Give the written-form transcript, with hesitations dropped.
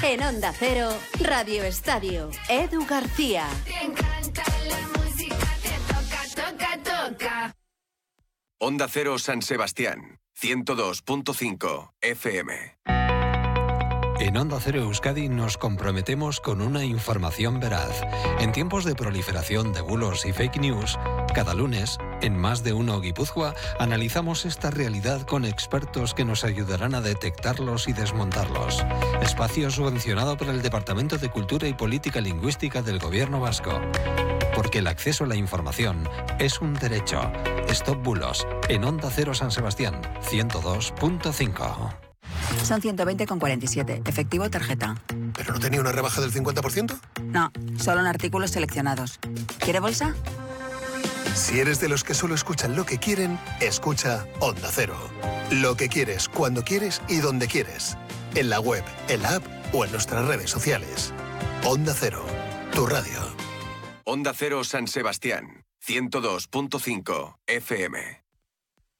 En Onda Cero, Radio Estadio, Edu García. Te encanta la música, te toca. Onda Cero San Sebastián, 102.5 FM. En Onda Cero Euskadi nos comprometemos con una información veraz. En tiempos de proliferación de bulos y fake news, cada lunes, en Más de Uno Guipúzcoa, analizamos esta realidad con expertos que nos ayudarán a detectarlos y desmontarlos. Espacio subvencionado por el Departamento de Cultura y Política Lingüística del Gobierno Vasco. Porque el acceso a la información es un derecho. Stop Bulos, en Onda Cero San Sebastián, 102.5. Son 120,47. Efectivo tarjeta. ¿Pero no tenía una rebaja del 50%? No, solo en artículos seleccionados. ¿Quiere bolsa? Si eres de los que solo escuchan lo que quieren, escucha Onda Cero. Lo que quieres, cuando quieres y donde quieres. En la web, en la app o en nuestras redes sociales. Onda Cero, tu radio. Onda Cero San Sebastián, 102.5 FM.